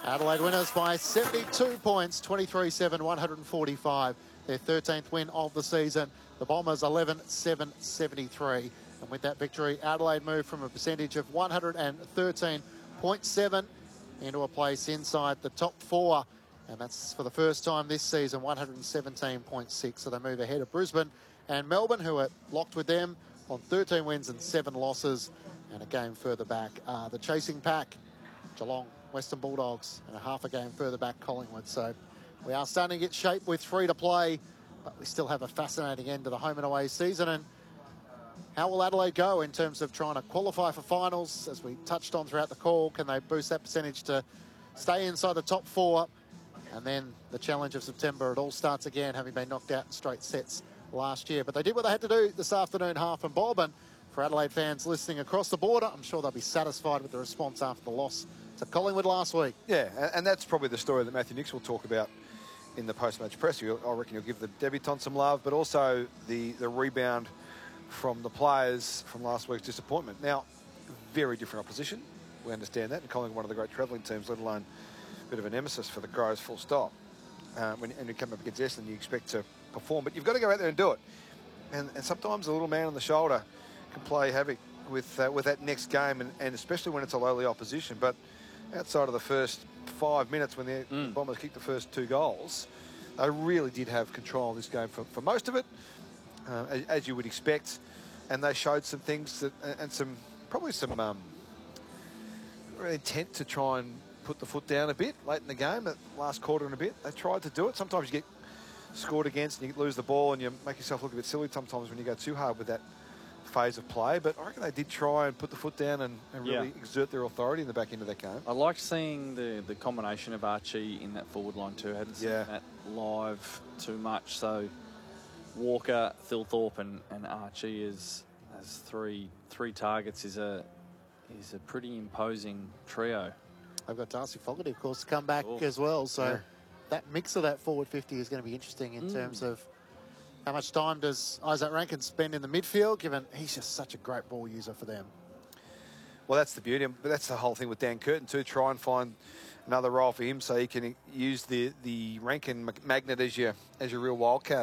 Adelaide winners by 72 points, 23-7, 145. Their 13th win of the season. The Bombers 11-7-73. And with that victory, Adelaide moved from a percentage of 113.7 into a place inside the top four. And that's for the first time this season, 117.6. So they move ahead of Brisbane and Melbourne, who are locked with them on 13 wins and 7 losses. And a game further back, the chasing pack, Geelong, Western Bulldogs, and a half a game further back, Collingwood. So we are starting to get shape with 3 to play, but we still have a fascinating end to the home and away season. And how will Adelaide go in terms of trying to qualify for finals? As we touched on throughout the call, can they boost that percentage to stay inside the top 4? And then the challenge of September, it all starts again, having been knocked out in straight sets last year. But they did what they had to do this afternoon, half and Bob. And for Adelaide fans listening across the border, I'm sure they'll be satisfied with the response after the loss to Collingwood last week. Yeah, and that's probably the story that Matthew Nicks will talk about in the post-match press. I reckon he'll give the debutants some love, but also the rebound from the players from last week's disappointment. Now, very different opposition. We understand that. And Collingwood, one of the great travelling teams, let alone a bit of a nemesis for the Crows, full stop. When you come up against Essendon, you expect to perform, but you've got to go out there and do it. And sometimes a little man on the shoulder can play havoc with that next game, and especially when it's a lowly opposition. But outside of the first 5 minutes when the Bombers kicked the first 2 goals, they really did have control of this game for most of it, as you would expect. And they showed some things and probably some intent to try and put the foot down a bit late in the game, that last quarter and a bit. They tried to do it. Sometimes you get scored against and you lose the ball and you make yourself look a bit silly sometimes when you go too hard with that phase of play. But I reckon they did try and put the foot down and really exert their authority in the back end of that game. I liked seeing the combination of Archie in that forward line too. I hadn't seen that live too much. So Walker, Thilthorpe and Archie as three targets is a pretty imposing trio. They've got Darcy Fogarty, of course, to come back as well. So that mix of that forward 50 is going to be interesting in terms of how much time does Isaac Rankin spend in the midfield, given he's just such a great ball user for them. Well, that's the beauty, but that's the whole thing with Dan Curtin too. Try and find another role for him so he can use the Rankin magnet as your real wildcat.